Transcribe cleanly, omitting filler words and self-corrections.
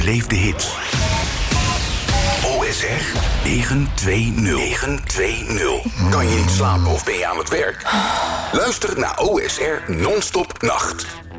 Beleef de hits. OSR 920. Kan je niet slapen of ben je aan het werk? Luister naar OSR Non-Stop Nacht.